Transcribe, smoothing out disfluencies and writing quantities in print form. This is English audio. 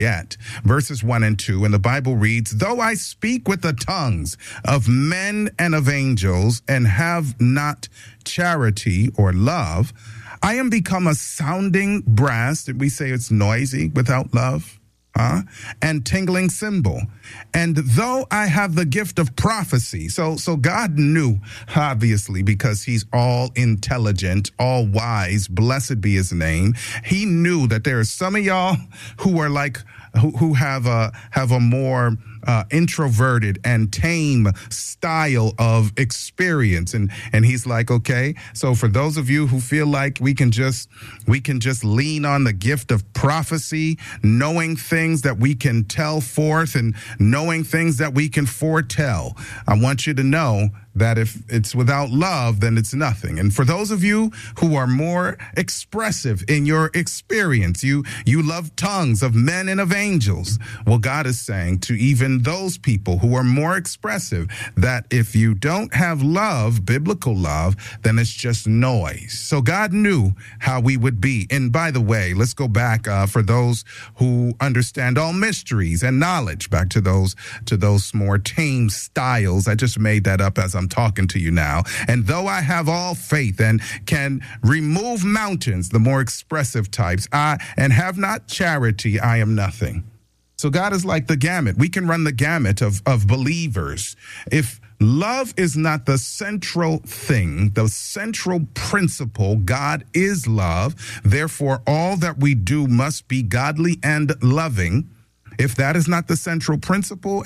yet. Verses 1 and 2, and the Bible reads, though I speak with the tongues of men and of angels and have not charity or love, I am become a sounding brass. Did we say it's noisy without love? And tingling cymbal. And though I have the gift of prophecy, so God knew, obviously, because he's all intelligent, all wise, blessed be his name. He knew that there are some of y'all who are like, who have a more introverted and tame style of experience, and he's like, okay, so for those of you who feel like we can just lean on the gift of prophecy, knowing things that we can tell forth and knowing things that we can foretell, I want you to know that if it's without love, then it's nothing. And for those of you who are more expressive in your experience, you love tongues of men and of angels. Well, God is saying to even those people who are more expressive that if you don't have love, biblical love, then it's just noise. So God knew how we would be. And by the way, let's go back for those who understand all mysteries and knowledge, back to those more tame styles. I just made that up as I'm talking to you now. And though I have all faith and can remove mountains, the more expressive types, and have not charity, I am nothing. So God is like the gamut. We can run the gamut of believers. If love is not the central thing, the central principle, God is love. Therefore, all that we do must be godly and loving. If that is not the central principle,